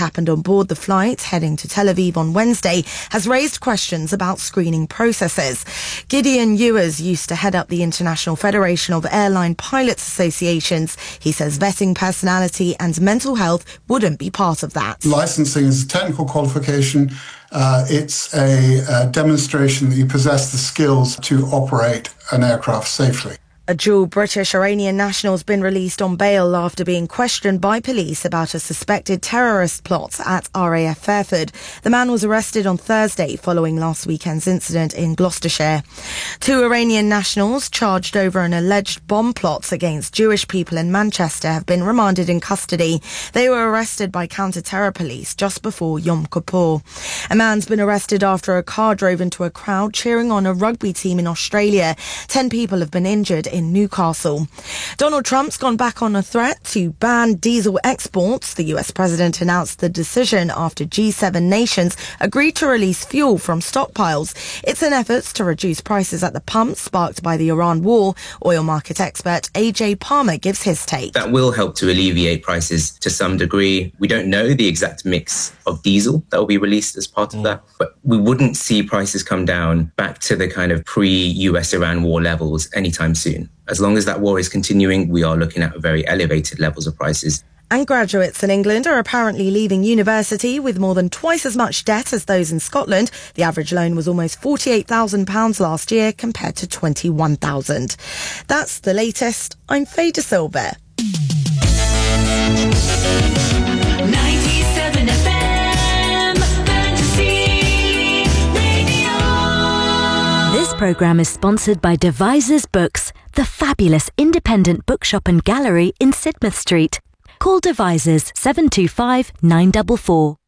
happened on board the flight heading to Tel Aviv on Wednesday has raised questions about screening processes. Gideon Ewers used to head up the International Federation of Airline Pilots Associations. He says vetting personality and mental health wouldn't be part of that. Licensing is a technical qualification. It's a demonstration that you possess the skills to operate an aircraft safely. A dual British-Iranian national has been released on bail after being questioned by police about a suspected terrorist plot at RAF Fairford. The man was arrested on Thursday following last weekend's incident in Gloucestershire. 2 Iranian nationals charged over an alleged bomb plot against Jewish people in Manchester have been remanded in custody. They were arrested by counter-terror police just before Yom Kippur. A man's been arrested after a car drove into a crowd cheering on a rugby team in Australia. 10 people have been injured in Newcastle. Donald Trump's gone back on a threat to ban diesel exports. The US president announced the decision after G7 nations agreed to release fuel from stockpiles. It's an effort to reduce prices at the pump sparked by the Iran war. Oil market expert AJ Palmer gives his take. That will help to alleviate prices to some degree. We don't know the exact mix of diesel that will be released as part of that, but we wouldn't see prices come down back to the kind of pre-US-Iran war levels anytime soon. As long as that war is continuing, we are looking at very elevated levels of prices. And graduates in England are apparently leaving university with more than twice as much debt as those in Scotland. The average loan was almost £48,000 last year compared to £21,000. That's the latest. I'm Faye De Silva. 97 FM, Fantasy Radio. This programme is sponsored by Devisers Books, the fabulous independent bookshop and gallery in Sidmouth Street. Call Devisers 725 944.